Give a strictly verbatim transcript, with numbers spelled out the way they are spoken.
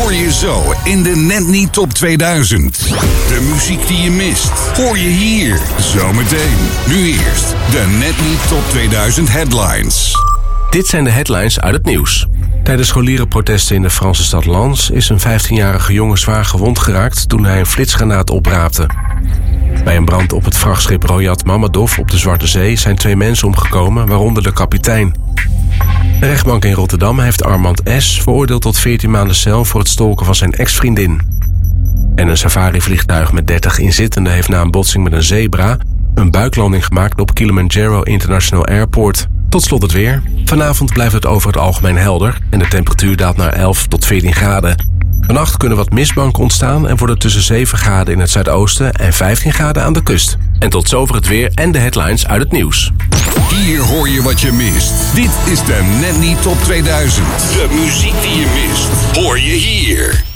hoor je zo in de Net Niet Top tweeduizend. De muziek die je mist, hoor je hier zometeen. Nu eerst de Net Niet Top tweeduizend headlines. Dit zijn de headlines uit het nieuws. Tijdens scholierenprotesten in de Franse stad Lens is een vijftienjarige jongen zwaar gewond geraakt toen hij een flitsgranaat opraapte. Bij een brand op het vrachtschip Royat Mamadov op de Zwarte Zee zijn twee mensen omgekomen, waaronder de kapitein. De rechtbank in Rotterdam heeft Armand S. veroordeeld tot veertien maanden cel voor het stalken van zijn ex-vriendin. En een safari-vliegtuig met dertig inzittenden heeft na een botsing met een zebra een buiklanding gemaakt op Kilimanjaro International Airport. Tot slot het weer. Vanavond blijft het over het algemeen helder en de temperatuur daalt naar elf tot veertien graden. Vannacht kunnen wat mistbanken ontstaan en worden tussen zeven graden in het zuidoosten en vijftien graden aan de kust. En tot zover het weer en de headlines uit het nieuws. Hier hoor je wat je mist. Dit is de Net Niet Top tweeduizend. De muziek die je mist, hoor je hier.